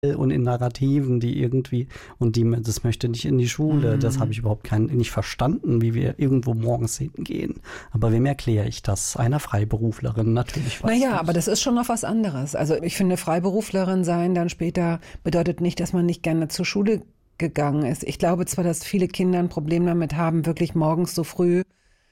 und in Narrativen, die irgendwie, das möchte nicht in die Schule, das habe ich überhaupt nicht verstanden, wie wir irgendwo morgens hingehen. Aber wem erkläre ich das? Einer Freiberuflerin natürlich. Naja, aber das ist schon noch was anderes. Also ich finde, Freiberuflerin sein dann später bedeutet nicht, dass man nicht gerne zur Schule gegangen ist. Ich glaube zwar, dass viele Kinder ein Problem damit haben, wirklich morgens so früh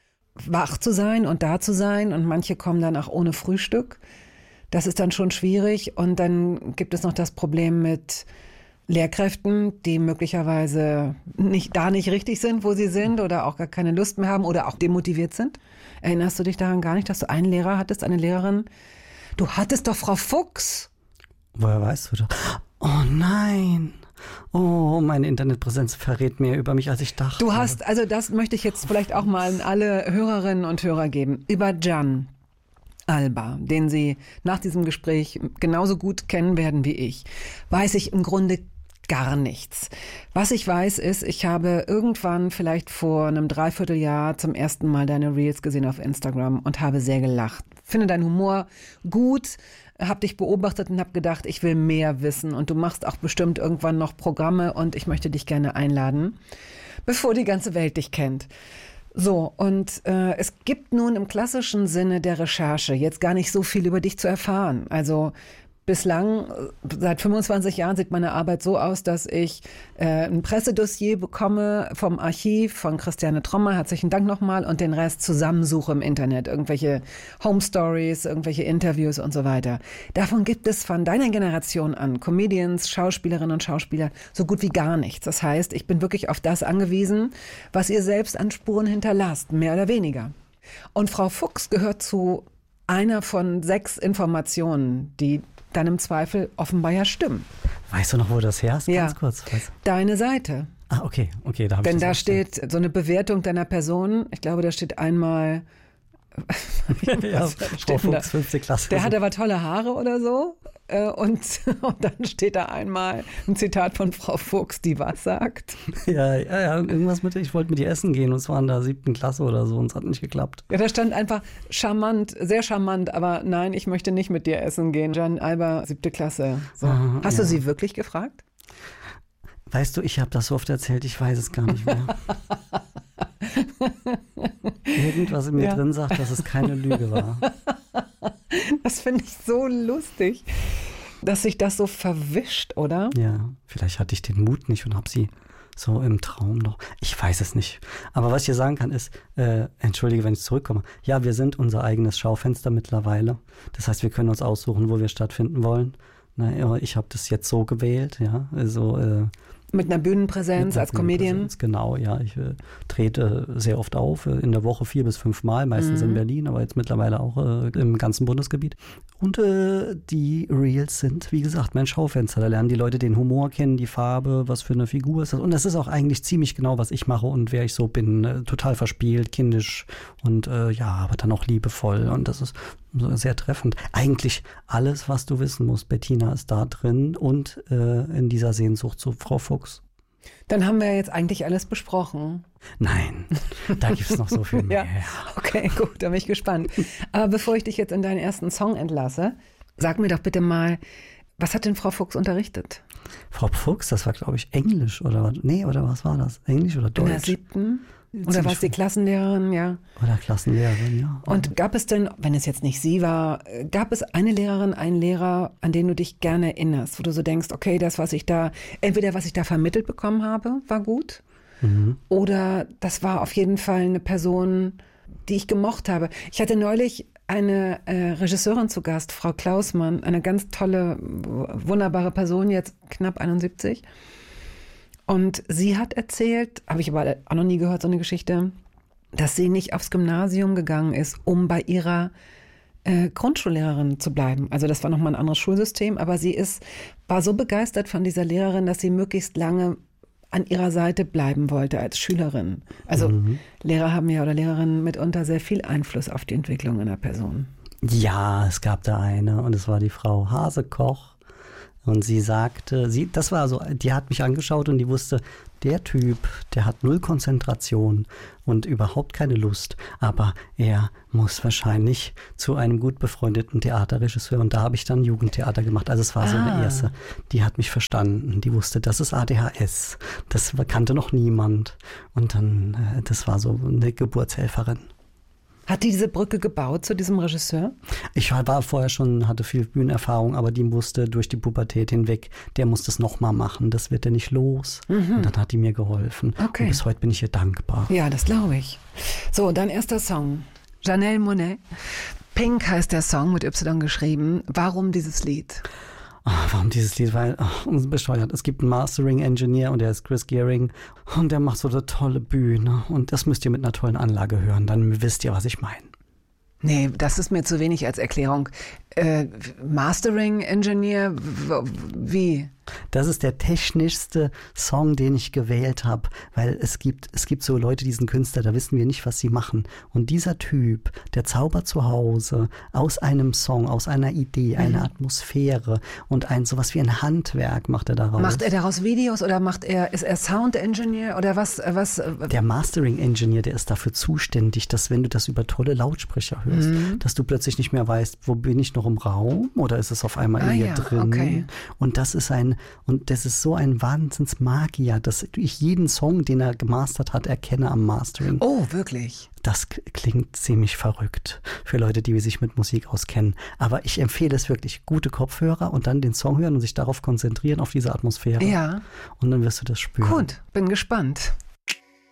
wach zu sein und da zu sein, und manche kommen dann auch ohne Frühstück. Das ist dann schon schwierig, und dann gibt es noch das Problem mit Lehrkräften, die möglicherweise nicht richtig sind, wo sie sind, oder auch gar keine Lust mehr haben oder auch demotiviert sind. Erinnerst du dich daran gar nicht, dass du einen Lehrer hattest, eine Lehrerin? Du hattest doch Frau Fuchs. Woher weißt du das? Oh nein. Oh, meine Internetpräsenz verrät mehr über mich, als ich dachte. Du hast, also das möchte ich jetzt vielleicht auch mal an alle Hörerinnen und Hörer geben, über Can Alba, den Sie nach diesem Gespräch genauso gut kennen werden wie ich, weiß ich im Grunde gar nichts. Was ich weiß ist, ich habe irgendwann vielleicht vor einem Dreivierteljahr zum ersten Mal deine Reels gesehen auf Instagram und habe sehr gelacht. Finde deinen Humor gut, habe dich beobachtet und habe gedacht, ich will mehr wissen, und du machst auch bestimmt irgendwann noch Programme, und ich möchte dich gerne einladen, bevor die ganze Welt dich kennt. So, und es gibt nun im klassischen Sinne der Recherche jetzt gar nicht so viel über dich zu erfahren. Also bislang, seit 25 Jahren sieht meine Arbeit so aus, dass ich ein Pressedossier bekomme vom Archiv von Christiane Trommer, herzlichen Dank nochmal, und den Rest zusammensuche im Internet, irgendwelche Home Stories, irgendwelche Interviews und so weiter. Davon gibt es von deiner Generation an Comedians, Schauspielerinnen und Schauspieler so gut wie gar nichts. Das heißt, ich bin wirklich auf das angewiesen, was ihr selbst an Spuren hinterlasst, mehr oder weniger. Und Frau Fuchs gehört zu einer von 6 Informationen, die dann im Zweifel offenbar ja stimmen. Weißt du noch, wo das her ist? Ja. Ganz kurz. Deine Seite. Ah, okay, da habe ich Denn das da steht so eine Bewertung deiner Person. Ich glaube, da steht einmal ja, Frau Fuchs, 5. Klasse. Der hat aber tolle Haare oder so. Und dann steht da einmal ein Zitat von Frau Fuchs, die was sagt. Ja, irgendwas mit, ich wollte mit ihr essen gehen, und es war in der 7. Klasse oder so, und es hat nicht geklappt. Ja, da stand einfach charmant, sehr charmant, aber nein, ich möchte nicht mit dir essen gehen. Can Alba, 7. Klasse. So. Hast du sie wirklich gefragt? Weißt du, ich habe das so oft erzählt, ich weiß es gar nicht mehr. Irgendwas in mir drin sagt, dass es keine Lüge war. Das finde ich so lustig, dass sich das so verwischt, oder? Ja, vielleicht hatte ich den Mut nicht und habe sie so im Traum noch. Ich weiß es nicht. Aber was ich dir sagen kann ist, entschuldige, wenn ich zurückkomme. Ja, wir sind unser eigenes Schaufenster mittlerweile. Das heißt, wir können uns aussuchen, wo wir stattfinden wollen. Na, ich habe das jetzt so gewählt, ja. Also mit einer Bühnenpräsenz als Comedian? Genau, ja. Ich trete sehr oft auf, in der Woche 4 bis 5 Mal, meistens in Berlin, aber jetzt mittlerweile auch im ganzen Bundesgebiet. Und die Reels sind, wie gesagt, mein Schaufenster. Da lernen die Leute den Humor kennen, die Farbe, was für eine Figur ist das. Und das ist auch eigentlich ziemlich genau, was ich mache und wer ich so bin. Total verspielt, kindisch und aber dann auch liebevoll. Und das ist sehr treffend. Eigentlich alles, was du wissen musst, Bettina, ist da drin und in dieser Sehnsucht zu Frau Fuchs. Dann haben wir jetzt eigentlich alles besprochen. Nein, da gibt es noch so viel mehr. Ja. Okay, gut, da bin ich gespannt. Aber bevor ich dich jetzt in deinen ersten Song entlasse, sag mir doch bitte mal, was hat denn Frau Fuchs unterrichtet? Frau Fuchs, das war, glaube ich, Englisch oder was? Nee, oder was war das? Englisch oder Deutsch? In der 7. Oder war es die Klassenlehrerin, ja? Oder Klassenlehrerin, ja. Und gab es denn, wenn es jetzt nicht sie war, gab es eine Lehrerin, einen Lehrer, an den du dich gerne erinnerst, wo du so denkst, okay, das, was ich da vermittelt bekommen habe, war gut? Oder das war auf jeden Fall eine Person, die ich gemocht habe. Ich hatte neulich eine Regisseurin zu Gast, Frau Klausmann, eine ganz tolle, wunderbare Person, jetzt knapp 71. Und sie hat erzählt, habe ich aber auch noch nie gehört, so eine Geschichte, dass sie nicht aufs Gymnasium gegangen ist, um bei ihrer Grundschullehrerin zu bleiben. Also das war nochmal ein anderes Schulsystem, aber sie war so begeistert von dieser Lehrerin, dass sie möglichst lange an ihrer Seite bleiben wollte als Schülerin. Also Lehrer haben ja oder Lehrerinnen mitunter sehr viel Einfluss auf die Entwicklung einer Person. Ja, es gab da eine und es war die Frau Hasekoch. Und sie sagte, das war so, die hat mich angeschaut und die wusste, der Typ, der hat 0 Konzentration und überhaupt keine Lust, aber er muss wahrscheinlich zu einem gut befreundeten Theaterregisseur und da habe ich dann Jugendtheater gemacht. Also es war so eine erste, die hat mich verstanden, die wusste, das ist ADHS, das kannte noch niemand und dann, das war so eine Geburtshelferin. Hat die diese Brücke gebaut zu diesem Regisseur? Ich war vorher schon, hatte viel Bühnenerfahrung, aber die musste durch die Pubertät hinweg, der muss das nochmal machen, das wird er nicht los. Und dann hat die mir geholfen. Okay. Und bis heute bin ich ihr dankbar. Ja, das glaube ich. So, dein erster Song, Janelle Monáe. Pink heißt der Song, mit Y geschrieben. Warum dieses Lied? Warum dieses Lied? Weil, bescheuert. Es gibt einen Mastering-Engineer und der ist Chris Gearing und der macht so eine tolle Bühne und das müsst ihr mit einer tollen Anlage hören, dann wisst ihr, was ich meine. Nee, das ist mir zu wenig als Erklärung. Mastering-Engineer, wie? Das ist der technischste Song, den ich gewählt habe, weil es gibt so Leute, die sind Künstler, da wissen wir nicht, was sie machen. Und dieser Typ, der zaubert zu Hause aus einem Song, aus einer Idee, eine Atmosphäre und sowas wie ein Handwerk macht er daraus. Macht er daraus Videos oder ist er Sound-Engineer oder was? Der Mastering-Engineer, der ist dafür zuständig, dass wenn du das über tolle Lautsprecher hörst, dass du plötzlich nicht mehr weißt, wo bin ich noch im Raum oder ist es auf einmal in mir drin? Okay. Und das ist so ein Wahnsinnsmagier, dass ich jeden Song, den er gemastert hat, erkenne am Mastering. Oh, wirklich? Das klingt ziemlich verrückt für Leute, die sich mit Musik auskennen. Aber ich empfehle es wirklich, gute Kopfhörer und dann den Song hören und sich darauf konzentrieren, auf diese Atmosphäre. Ja. Und dann wirst du das spüren. Gut, bin gespannt.